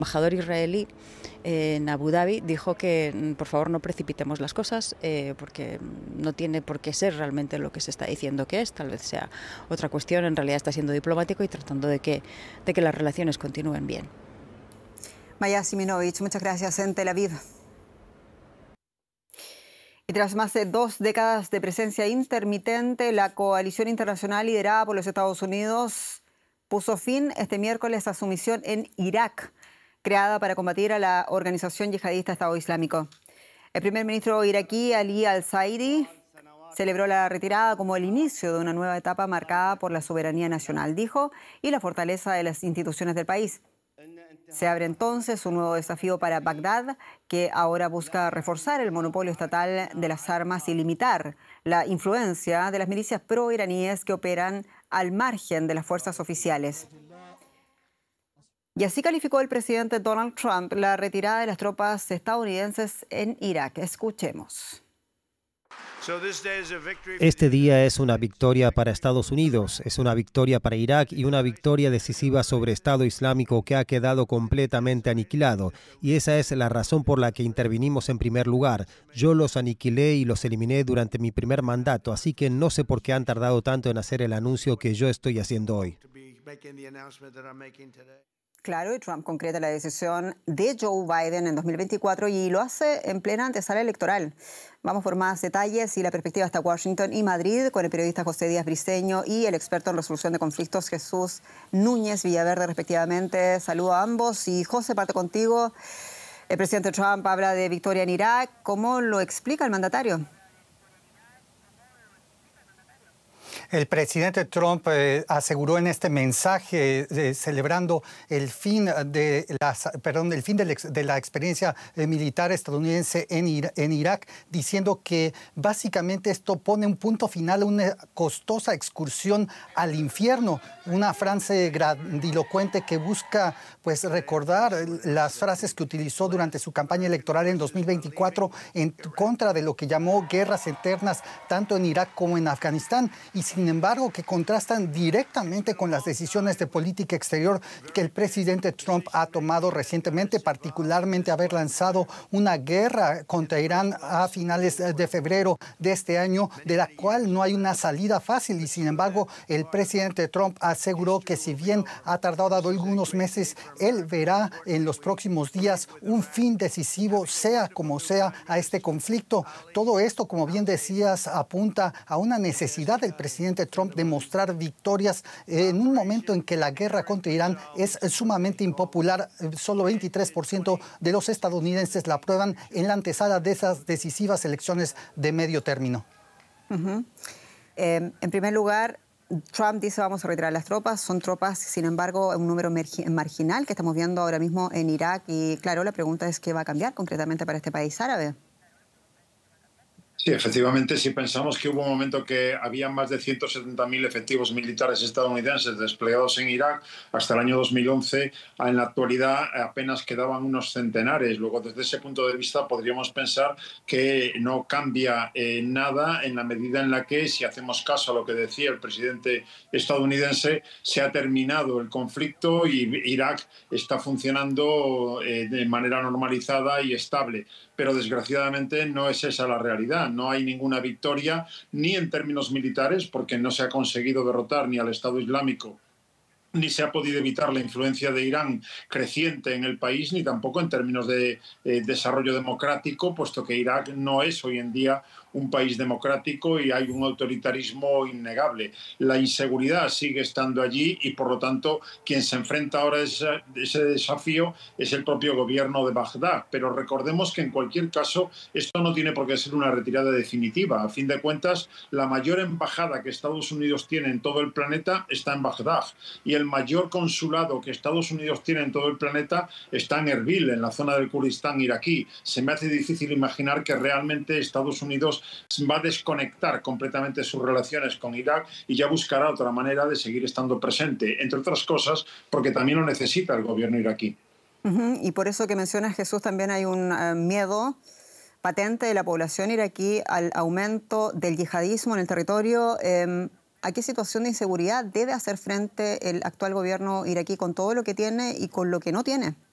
embajador israelí en Abu Dhabi dijo que por favor no precipitemos las cosas porque no tiene por qué ser realmente lo que se está diciendo que es, tal vez sea otra cuestión, en realidad está siendo diplomático y tratando de que las relaciones continúen bien. Maya Siminovich, muchas gracias en Tel Aviv. Y tras más de 2 décadas de presencia intermitente, la coalición internacional liderada por los Estados Unidos puso fin este miércoles a su misión en Irak, creada para combatir a la organización yihadista Estado Islámico. El primer ministro iraquí, Ali al-Zaidi, celebró la retirada como el inicio de una nueva etapa marcada por la soberanía nacional, dijo, y la fortaleza de las instituciones del país. Se abre entonces un nuevo desafío para Bagdad, que ahora busca reforzar el monopolio estatal de las armas y limitar la influencia de las milicias pro-iraníes que operan al margen de las fuerzas oficiales. Y así calificó el presidente Donald Trump la retirada de las tropas estadounidenses en Irak. Escuchemos. Este día es una victoria para Estados Unidos, es una victoria para Irak y una victoria decisiva sobre Estado Islámico que ha quedado completamente aniquilado. Y esa es la razón por la que intervinimos en primer lugar. Yo los aniquilé y los eliminé durante mi primer mandato, así que no sé por qué han tardado tanto en hacer el anuncio que yo estoy haciendo hoy. Claro, y Trump concreta la decisión de Joe Biden en 2024 y lo hace en plena antesala electoral. Vamos por más detalles y la perspectiva hasta Washington y Madrid con el periodista José Díaz Briceño y el experto en resolución de conflictos Jesús Núñez Villaverde, respectivamente. Saludo a ambos y José, parte contigo. El presidente Trump habla de victoria en Irak. ¿Cómo lo explica el mandatario? El presidente Trump aseguró en este mensaje celebrando el fin de la experiencia militar estadounidense en Irak, diciendo que básicamente esto pone un punto final a una costosa excursión al infierno, una frase grandilocuente que busca pues recordar las frases que utilizó durante su campaña electoral en 2024 en contra de lo que llamó guerras eternas tanto en Irak como en Afganistán, y sin embargo que contrastan directamente con las decisiones de política exterior que el presidente Trump ha tomado recientemente, particularmente haber lanzado una guerra contra Irán a finales de febrero de este año, de la cual no hay una salida fácil. Y sin embargo, el presidente Trump aseguró que si bien ha tardado algunos meses, él verá en los próximos días un fin decisivo, sea como sea, a este conflicto. Todo esto, como bien decías, apunta a una necesidad del presidente Trump de mostrar victorias en un momento en que la guerra contra Irán es sumamente impopular. Solo 23% de los estadounidenses la aprueban en la antesala de esas decisivas elecciones de medio término. En primer lugar, Trump dice vamos a retirar las tropas. Son tropas, sin embargo, un número marginal que estamos viendo ahora mismo en Irak. Y claro, la pregunta es qué va a cambiar concretamente para este país árabe. Sí, efectivamente, si pensamos que hubo un momento que había más de 170.000 efectivos militares estadounidenses desplegados en Irak hasta el año 2011, en la actualidad apenas quedaban unos centenares. Luego, desde ese punto de vista, podríamos pensar que no cambia nada en la medida en la que, si hacemos caso a lo que decía el presidente estadounidense, se ha terminado el conflicto y Irak está funcionando de manera normalizada y estable. Pero desgraciadamente no es esa la realidad. No hay ninguna victoria ni en términos militares, porque no se ha conseguido derrotar ni al Estado Islámico, ni se ha podido evitar la influencia de Irán creciente en el país, ni tampoco en términos de desarrollo democrático, puesto que Irak no es hoy en día un país democrático y hay un autoritarismo innegable. La inseguridad sigue estando allí y, por lo tanto, quien se enfrenta ahora a ese desafío es el propio gobierno de Bagdad. Pero recordemos que, en cualquier caso, esto no tiene por qué ser una retirada definitiva. A fin de cuentas, la mayor embajada que Estados Unidos tiene en todo el planeta está en Bagdad, y el mayor consulado que Estados Unidos tiene en todo el planeta está en Erbil, en la zona del Kurdistán iraquí. Se me hace difícil imaginar que realmente Estados Unidos va a desconectar completamente sus relaciones con Irak y ya buscará otra manera de seguir estando presente, entre otras cosas porque también lo necesita el gobierno iraquí. Y por eso que mencionas, Jesús, también hay un miedo patente de la población iraquí al aumento del yihadismo en el territorio. ¿A qué situación de inseguridad debe hacer frente el actual gobierno iraquí con todo lo que tiene y con lo que no tiene?